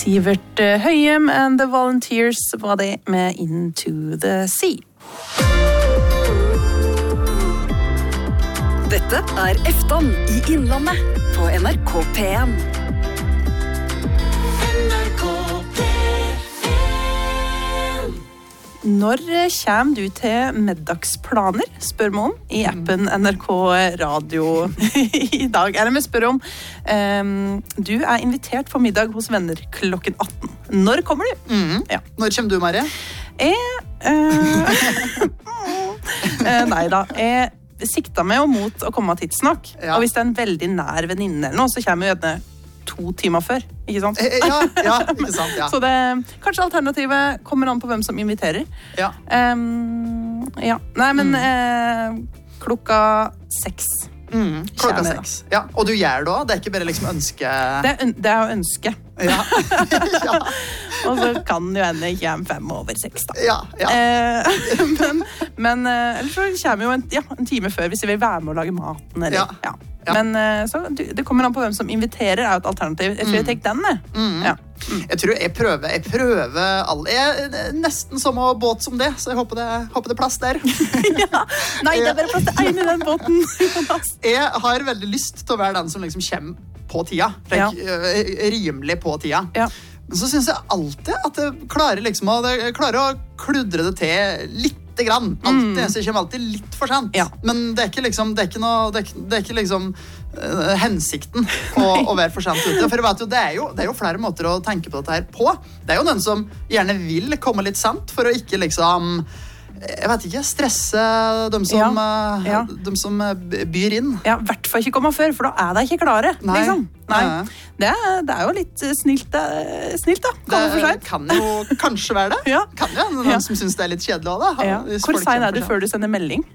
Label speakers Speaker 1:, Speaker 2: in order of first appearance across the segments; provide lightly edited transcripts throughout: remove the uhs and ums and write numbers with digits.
Speaker 1: Sivert Høyem and the Volunteers var det med Into the Sea.
Speaker 2: Dette Efton I Innlandet på NRK P1.
Speaker 1: Når kommer du til middagsplaner, spør vi om, I appen NRK Radio I dag. Eller vi spør om, du invitert på middag hos venner klokken 18. Når kommer du?
Speaker 3: Ja. Når kommer du, Marie?
Speaker 1: Neida, jeg sikter meg jo mot å komme tidsnok.
Speaker 3: Ja.
Speaker 1: Og hvis det en veldig nær venninne eller noe, så kommer jeg gjerne 2 timer før, ikke sant?
Speaker 3: Ja, ikke sant, ja.
Speaker 1: Så det, kanskje alternativet kommer an på hvem som inviterer.
Speaker 3: Ja.
Speaker 1: Ja. Nei, men klokka 6.
Speaker 3: Klokka 6. Ja, og du gjør det også? Det ikke bare liksom ønske...
Speaker 1: Det å ønske.
Speaker 3: Ja. Ja.
Speaker 1: Og så kan jo ende ikke 5:05 da.
Speaker 3: Ja.
Speaker 1: Men ellers så kommer jo en time før hvis jeg vil være med å lage maten. Eller, ja. Men så, det kommer an på hvem som inviterer et alternativ. Jeg tror jeg tenker den. Ja.
Speaker 3: Jeg prøver alle. Jeg nesten samme båt som det, så jeg håper det er plass der.
Speaker 1: Ja. Nei, det er bare plass til en I den båten.
Speaker 3: Jeg har veldig lyst til å være den som liksom kommer på tida. Rimelig på tida. Ja. Men så synes jeg alltid at jeg klarer å kludre det til litt grann. Alltid, så jeg kommer alltid litt for sent. Ja. Men det er ikke liksom hensikten å være for sent ute. For jeg vet jo, det er jo flere måter å tenke på dette her på. Det er jo noen som gjerne vil komme litt sent for å ikke liksom jeg vet ikke, stresse dem som byr inn. Ja, I hvert fall ikke komme før, for da de ikke klare. Nei. Liksom. Nei. Det er jo litt snilt da. Det kan jo kanskje være det. Ja. Kan jo noen som synes det litt kjedelig også, da. Ja. Hvor sen du før du sender melding?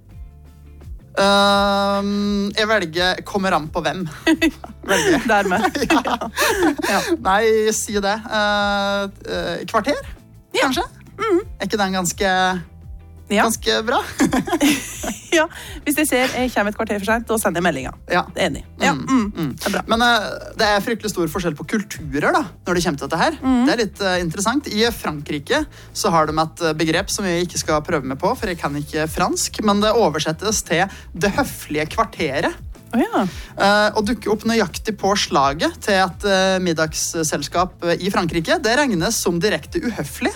Speaker 3: Jeg velger kommer an på hvem. Dermed. Ja. Nei, si det. Kvarter, kanskje? Er ikke den ganske bra? Ja, hvis jeg ser jeg kommer et kvarter for sent, da sender jeg meldingen. Ja. Det enig. Ja. Det bra. Men det fryktelig stor forskjell på kulturer da, når det kommer til dette her. Det litt interessant. I Frankrike så har de et begrep som jeg ikke skal prøve meg på, for jeg kan ikke fransk, men det oversettes til det høflige kvarteret. Og dukke opp nøyaktig på slaget til et middagsselskap I Frankrike, det regnes som direkte uhøflig.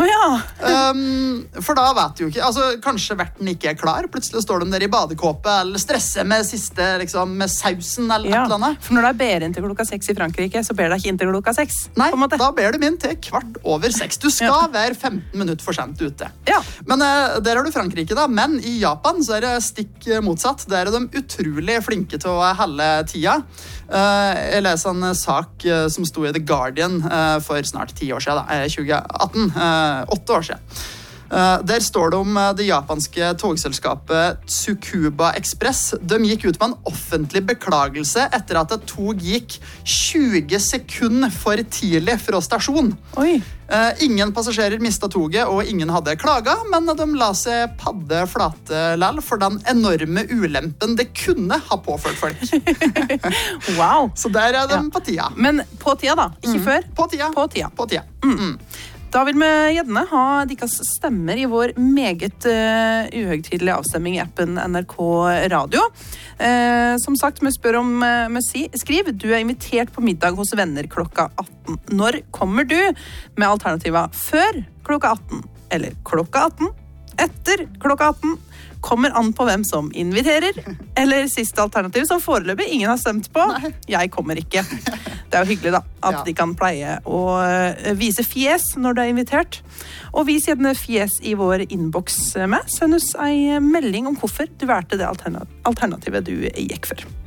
Speaker 3: For da vet du jo ikke, altså kanskje verten ikke klar, plutselig står de der I badekåpe eller stresser med siste, liksom, med sausen eller et eller annet. For når det ber inn til klokka 6 I Frankrike, så ber det ikke inn til klokka 6. Nei, da ber du inn til 6:15. Du skal være 15 minutter for sent ute. Men der har du Frankrike da, men I Japan så det stikk motsatt. Der de utrolig flinke til å holde tida. Jeg leser en sak som stod I The Guardian for snart 10 år siden, 2018, 8 år siden. Der står det om det japanske togselskapet Tsukuba Express. De gikk ut med en offentlig beklagelse etter at tog gikk 20 sekunder for tidlig fra stasjon. Ingen passasjerer mistet toget, og ingen hadde klaget, men de la seg padde flate lell for den enorme ulempen det kunne ha påført folk. Wow! Så der de på tida. Men på tida da, ikke før? På tida. Da vil vi gjerne ha deres stemmer I vår meget uhøgtidelige avstemming I appen NRK Radio. Som sagt, vi spør om skriv, du invitert på middag hos venner klokka 18. Når kommer du med alternativer før klokka 18? Eller klokka 18? Etter klokka 18? Kommer an på hvem som inviterer, eller siste alternativ som foreløpig ingen har stemt på. Jeg kommer ikke. Det jo hyggelig da, at de kan pleie å vise fjes når du invitert. Og vis gjerne fjes I vår inbox med. Send oss en melding om hvorfor du valgte det alternativet du gikk for.